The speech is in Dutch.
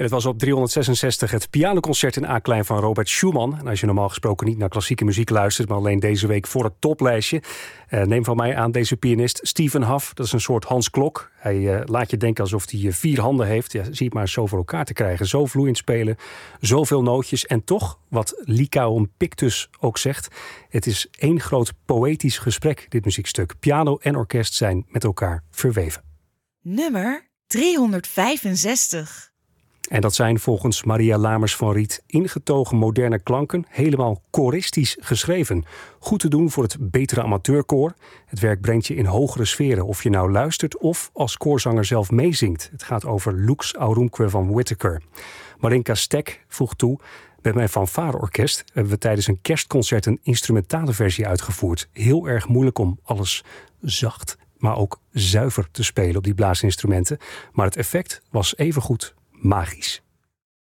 En het was op 366 het pianoconcert in A-klein van Robert Schumann. En als je normaal gesproken niet naar klassieke muziek luistert, maar alleen deze week voor het toplijstje, neem van mij aan deze pianist Stephen Hough. Dat is een soort Hans Klok. Hij laat je denken alsof hij 4 handen heeft. Ja, zie het maar zo voor elkaar te krijgen. Zo vloeiend spelen, zoveel nootjes. En toch, wat Lycaon Pictus ook zegt, het is één groot poëtisch gesprek, dit muziekstuk. Piano en orkest zijn met elkaar verweven. Nummer 365. En dat zijn volgens Maria Lamers van Riet ingetogen moderne klanken, helemaal koristisch geschreven. Goed te doen voor het betere amateurkoor. Het werk brengt je in hogere sferen, of je nou luistert of als koorzanger zelf meezingt. Het gaat over Lux Aurumque van Whittaker. Marinka Stek voegt toe: met mijn fanfareorkest hebben we tijdens een kerstconcert een instrumentale versie uitgevoerd. Heel erg moeilijk om alles zacht, maar ook zuiver te spelen op die blaasinstrumenten. Maar het effect was evengoed magisch.